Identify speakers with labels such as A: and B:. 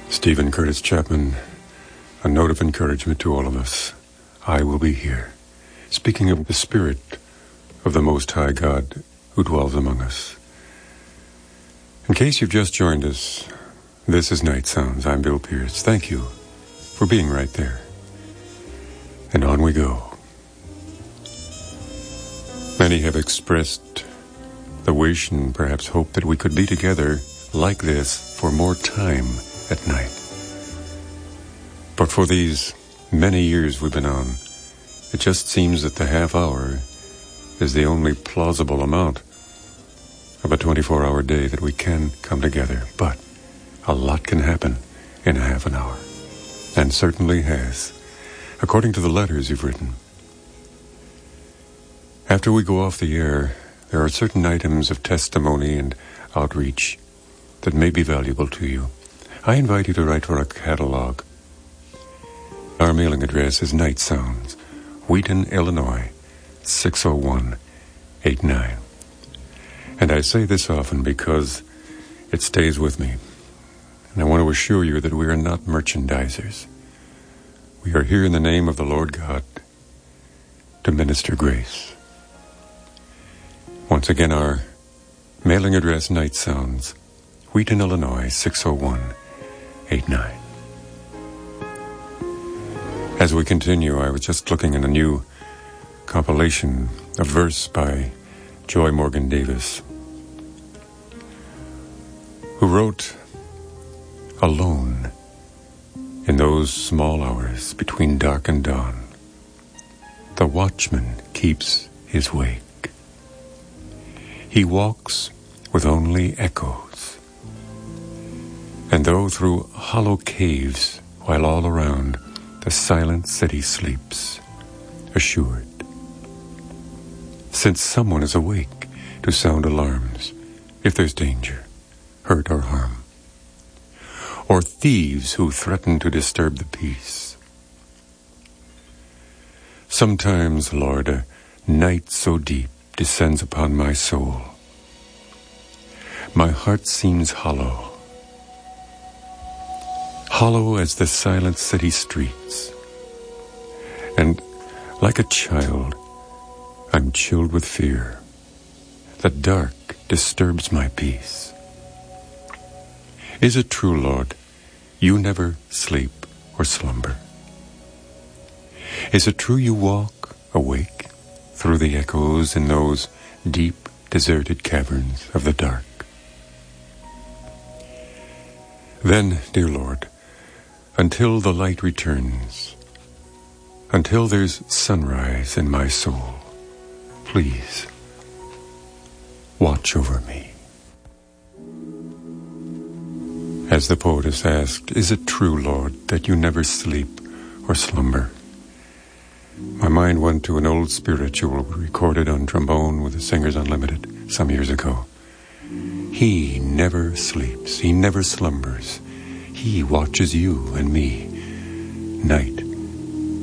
A: Stephen Curtis Chapman, a note of encouragement to all of us. I will be here, speaking of the Spirit of the Most High God who dwells among us. In case you've just joined us, this is Night Sounds. I'm Bill Pierce. Thank you for being right there. And on we go. Many have expressed the wish and perhaps hope that we could be together like this for more time at night. But for these many years we've been on, it just seems that the half hour is the only plausible amount of a 24-hour day that we can come together. But a lot can happen in a half an hour, and certainly has, according to the letters you've written. After we go off the air, there are certain items of testimony and outreach that may be valuable to you. I invite you to write for a catalog. Our mailing address is Night Sounds, Wheaton, Illinois, 60189. And I say this often because it stays with me. And I want to assure you that we are not merchandisers. We are here in the name of the Lord God to minister grace. Once again, our mailing address, Night Sounds, Wheaton, Illinois, 60189. As we continue, I was just looking at a new compilation, a verse by Joy Morgan Davis, who wrote, "Alone in those small hours between dark and dawn, the watchman keeps his wake. He walks with only echoes. And though through hollow caves, while all around the silent city sleeps, assured, since someone is awake to sound alarms, if there's danger, hurt or harm, or thieves who threaten to disturb the peace. Sometimes, Lord, a night so deep descends upon my soul. My heart seems hollow, hollow as the silent city streets, and like a child, I'm chilled with fear. The dark disturbs my peace. Is it true, Lord, you never sleep or slumber? Is it true you walk awake through the echoes in those deep, deserted caverns of the dark? Then, dear Lord, until the light returns, until there's sunrise in my soul, please watch over me." As the poetess asked, is it true, Lord, that you never sleep or slumber? My mind went to an old spiritual recorded on trombone with the Singers Unlimited some years ago. He never sleeps, he never slumbers. He watches you and me, night